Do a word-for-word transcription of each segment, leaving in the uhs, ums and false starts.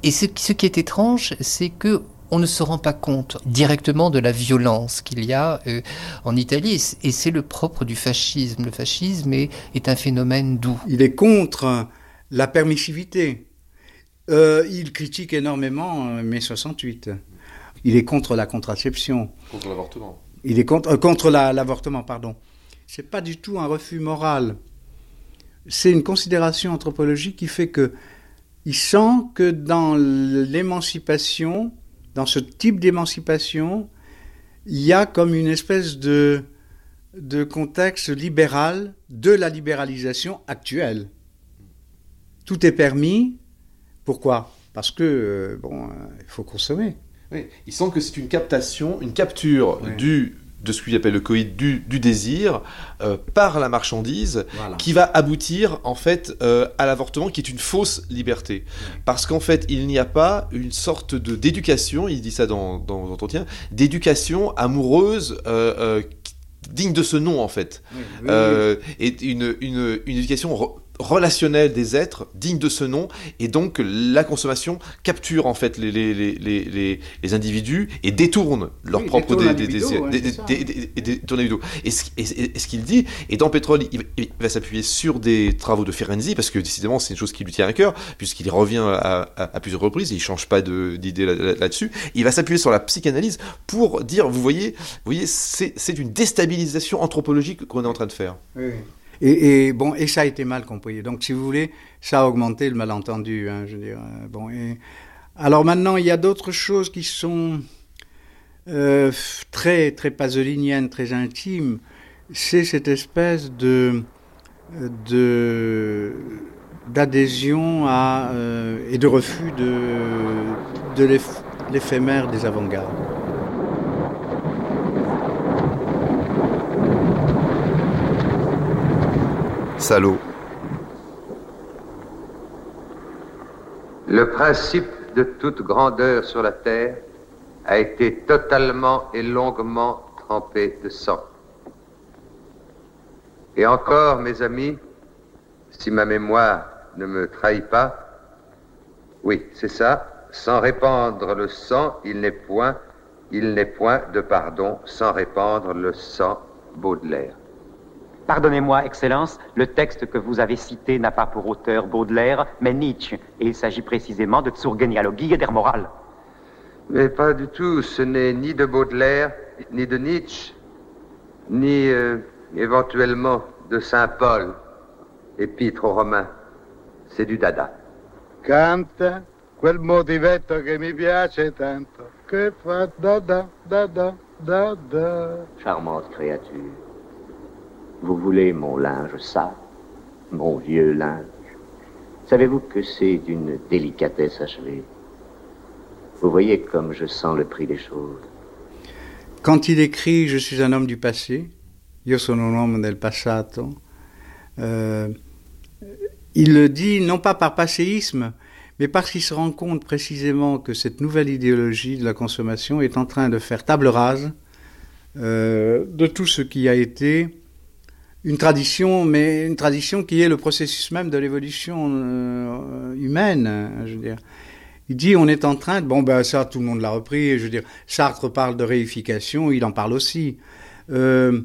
Et ce, ce qui est étrange, c'est que on ne se rend pas compte directement de la violence qu'il y a euh, en Italie. Et c'est le propre du fascisme. Le fascisme est, est un phénomène doux. Il est contre la permissivité. Euh, il critique énormément euh, mai soixante-huit. Il est contre la contraception. Contre l'avortement. Il est contre, euh, contre la, l'avortement, pardon. C'est pas du tout un refus moral. C'est une considération anthropologique qui fait que il sent que dans l'émancipation, dans ce type d'émancipation, il y a comme une espèce de, de contexte libéral de la libéralisation actuelle. Tout est permis. Pourquoi ? Parce que, euh, bon, euh, il faut consommer. Oui, il sent que c'est une captation, une capture oui. du, de ce qu'il appelle le coït, du, du désir, euh, par la marchandise, voilà. qui va aboutir, en fait, euh, à l'avortement, qui est une fausse liberté. Oui. Parce qu'en fait, il n'y a pas une sorte de, d'éducation, il dit ça dans, dans l'entretien, d'éducation amoureuse, euh, euh, digne de ce nom, en fait. Oui, oui, euh, oui. Et une, une, une éducation... Re- relationnel des êtres, digne de ce nom, et donc la consommation capture en fait les, les, les, les, les individus et détourne leur oui, propre détourne dé- dé- désir. ouais, Dé- dé- dé- dé- détourne la libido. Et ce, et, et ce qu'il dit, et dans Pétrole, il, il va s'appuyer sur des travaux de Ferenczi, parce que décidément c'est une chose qui lui tient à cœur, puisqu'il revient à, à, à plusieurs reprises, et il ne change pas de, d'idée là, là, là-dessus. Il va s'appuyer sur la psychanalyse pour dire, vous voyez, vous voyez c'est, c'est une déstabilisation anthropologique qu'on est en train de faire. Oui. Et, et, bon, et ça a été mal compris. Donc, si vous voulez, ça a augmenté le malentendu. Hein, je veux dire, euh, bon, et... Alors maintenant, il y a d'autres choses qui sont euh, très, très pasoliniennes, très intimes. C'est cette espèce de, de, d'adhésion à, euh, et de refus de, de l'éph- l'éphémère des avant-gardes. Salaud. Le principe de toute grandeur sur la terre a été totalement et longuement trempé de sang. Et encore, mes amis, si ma mémoire ne me trahit pas, oui, c'est ça, sans répandre le sang, il n'est point, il n'est point de pardon sans répandre le sang. Baudelaire. Pardonnez-moi, Excellence, le texte que vous avez cité n'a pas pour auteur Baudelaire, mais Nietzsche, et il s'agit précisément de Zur-Genealogie et der Moral. Mais pas du tout, ce n'est ni de Baudelaire, ni de Nietzsche, ni euh, éventuellement de Saint Paul, épître aux Romains. C'est du Dada. Canta quel motivetto che mi piace tanto, che fa Dada, Dada, Dada. Charmante créature. Vous voulez mon linge sale, mon vieux linge. Savez-vous que c'est d'une délicatesse achevée? Vous voyez comme je sens le prix des choses. Quand il écrit « Je suis un homme du passé », « Io sono un uomo del passato euh, », il le dit non pas par passéisme, mais parce qu'il se rend compte précisément que cette nouvelle idéologie de la consommation est en train de faire table rase euh, de tout ce qui a été une tradition, mais une tradition qui est le processus même de l'évolution euh, humaine, je veux dire. Il dit, on est en train de... Bon, ben ça, tout le monde l'a repris, je veux dire, Sartre parle de réification, il en parle aussi. Euh,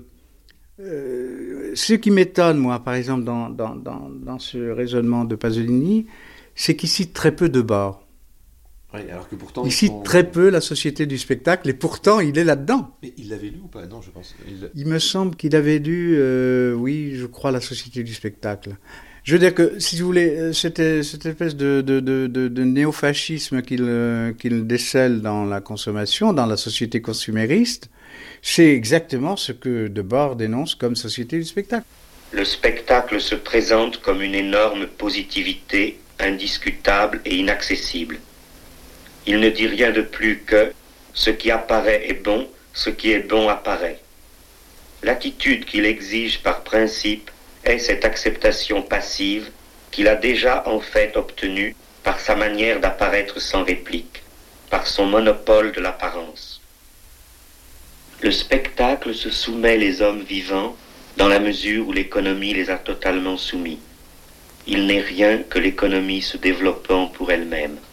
euh, ce qui m'étonne, moi, par exemple, dans, dans, dans, dans ce raisonnement de Pasolini, c'est qu'il cite très peu de bords. Oui, alors que pourtant, il cite sont... très peu la société du spectacle, et pourtant, il est là-dedans. Mais il l'avait lu ou pas? Non, je pense. Il, il me semble qu'il avait lu, euh, oui, je crois, la société du spectacle. Je veux dire que, si vous voulez, cette, cette espèce de, de, de, de, de néofascisme qu'il, euh, qu'il décèle dans la consommation, dans la société consumériste, c'est exactement ce que Debord dénonce comme société du spectacle. Le spectacle se présente comme une énorme positivité, indiscutable et inaccessible. Il ne dit rien de plus que « ce qui apparaît est bon, ce qui est bon apparaît ». L'attitude qu'il exige par principe est cette acceptation passive qu'il a déjà en fait obtenue par sa manière d'apparaître sans réplique, par son monopole de l'apparence. Le spectacle se soumet les hommes vivants dans la mesure où l'économie les a totalement soumis. Il n'est rien que l'économie se développant pour elle-même.